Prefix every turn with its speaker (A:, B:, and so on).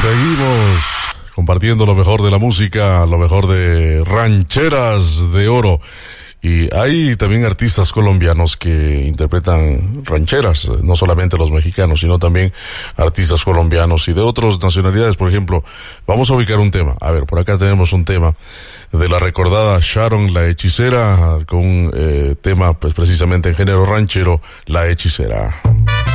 A: Seguimos compartiendo lo mejor de la música, lo mejor de Rancheras de Oro. Y hay también artistas colombianos que interpretan rancheras, no solamente los mexicanos, sino también artistas colombianos y de otras nacionalidades. Por ejemplo, vamos a ubicar un tema. A ver, por acá tenemos un tema de la recordada Sharon La Hechicera, con un tema pues precisamente en género ranchero, La Hechicera.